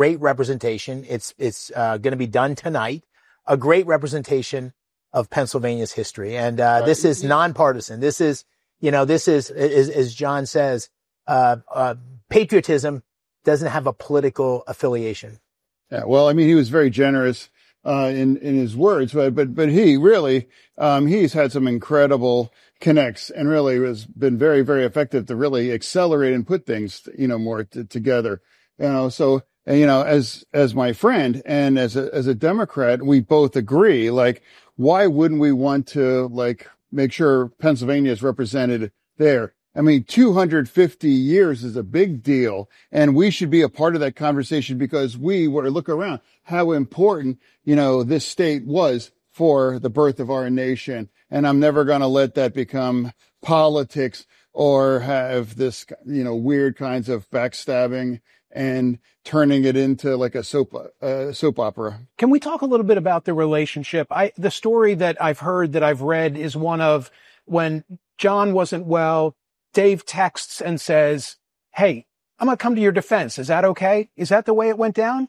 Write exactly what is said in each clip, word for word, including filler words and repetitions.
great representation. It's, it's, uh, going to be done tonight. A great representation of Pennsylvania's history. And, uh, this is nonpartisan. This is, you know, this is, is as John says, uh, uh, patriotism doesn't have a political affiliation. Yeah. Well, I mean, he was very generous, uh, in, in his words, but, but, but he really, um, he's had some incredible connects and really has been very, very effective to really accelerate and put things, you know, more t- together, you know, so, and, you know, as, as my friend and as a, as a Democrat, we both agree, like, why wouldn't we want to, like, make sure Pennsylvania is represented there? I mean, two hundred fifty years is a big deal, and we should be a part of that conversation because we were to look around how important, you know, this state was for the birth of our nation. And I'm never going to let that become politics or have this, you know, weird kinds of backstabbing and turning it into like a soap, uh, soap opera. Can we talk a little bit about the relationship? I, the story that I've heard, that I've read, is one of when John wasn't well, Dave texts and says, hey, I'm going to come to your defense. Is that okay? Is that the way it went down?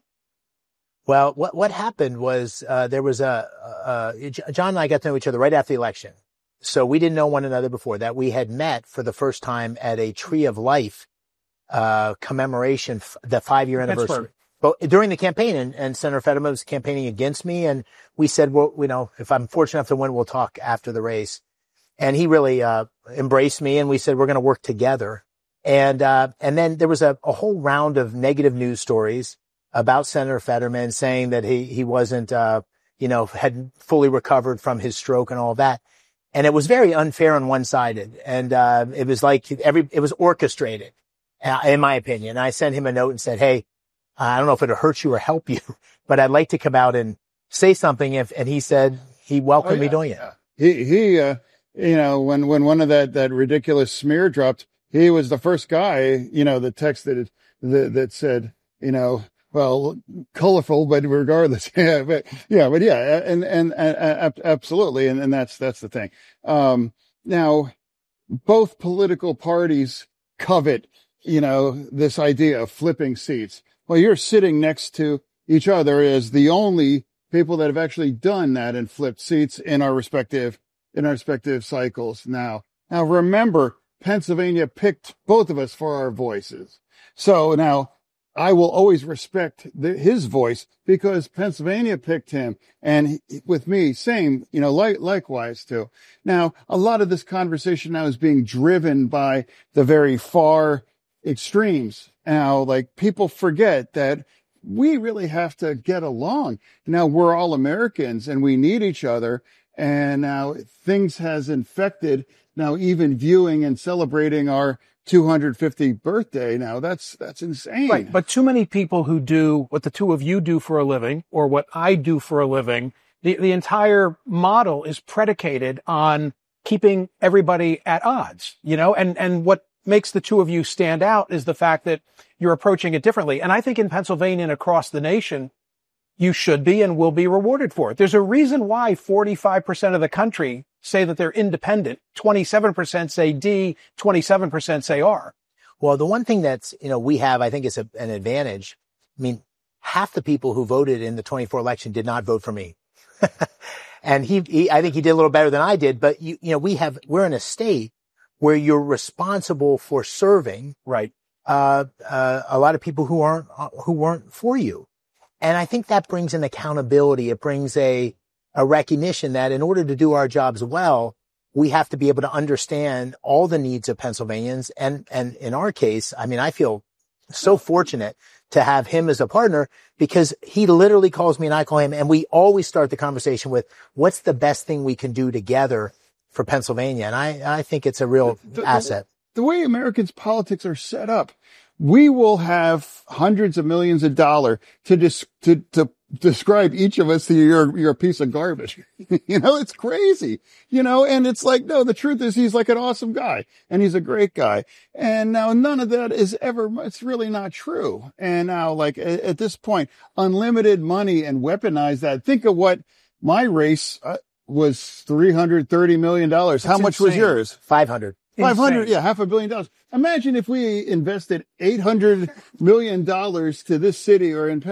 Well, what, what happened was, uh, there was a, uh, John and I got to know each other right after the election. So we didn't know one another before that. We had met for the first time at a Tree of Life, uh, commemoration, f- the five year anniversary. But during the campaign, and, and Senator Fetterman was campaigning against me. And we said, well, you know, if I'm fortunate enough to win, we'll talk after the race. And he really, uh, embraced me, and we said, we're going to work together. And, uh, and then there was a, a whole round of negative news stories about Senator Fetterman, saying that he, he wasn't, uh, you know, hadn't fully recovered from his stroke and all that. And it was very unfair and one-sided. And, uh, it was like every, it was orchestrated, uh, in my opinion. I sent him a note and said, hey, I don't know if it'll hurt you or help you, but I'd like to come out and say something. If, and he said he welcomed oh, yeah, me doing it. Yeah. He, he, uh, you know, when, when one of that, that ridiculous smear dropped, he was the first guy, you know, that texted that, that said, you know, well, colorful, but regardless. Yeah, but yeah, but yeah, and, and, and absolutely. And, and that's, that's the thing. Um, now both political parties covet, you know, this idea of flipping seats. Well, you're sitting next to each other as the only people that have actually done that and flipped seats in our respective, in our respective cycles. Now, now remember, Pennsylvania picked both of us for our voices. So now, I will always respect the, his voice because Pennsylvania picked him, and he, with me, same, you know, like, likewise too. Now, a lot of this conversation now is being driven by the very far extremes. Now, like, people forget that we really have to get along. Now, we're all Americans and we need each other. And now things has infected now even viewing and celebrating our two hundred fiftieth birthday. Now that's, that's insane. Right. But too many people who do what the two of you do for a living or what I do for a living, the, the entire model is predicated on keeping everybody at odds, you know, and, and what makes the two of you stand out is the fact that you're approaching it differently. And I think in Pennsylvania and across the nation, you should be and will be rewarded for it. There's a reason why forty-five percent of the country say that they're independent. twenty-seven percent say D, twenty-seven percent say R. Well, the one thing that's, you know, we have, I think is a, an advantage. I mean, half the people who voted in the twenty-four election did not vote for me. And he, he, I think he did a little better than I did, but you, you know, we have, we're in a state where you're responsible for serving, right? Uh, uh, a lot of people who aren't, uh, who weren't for you. And I think that brings an accountability. It brings a, a recognition that in order to do our jobs well, we have to be able to understand all the needs of Pennsylvanians. And, and in our case, I mean, I feel so fortunate to have him as a partner because he literally calls me and I call him, and we always start the conversation with what's the best thing we can do together for Pennsylvania. And I, I think it's a real the, the, asset. The way Americans' politics are set up, we will have hundreds of millions of dollars to dis, to, to describe each of us that you're, you're a piece of garbage. You know, it's crazy, you know, and it's like, no, the truth is he's like an awesome guy and he's a great guy. And now none of that is ever, it's really not true. And now, like at, at this point, unlimited money and weaponize that. Think of what my race uh, was three hundred thirty million dollars. How much insane. was yours? five hundred. five hundred, Insane. yeah, half a billion dollars. Imagine if we invested eight hundred million dollars to this city or in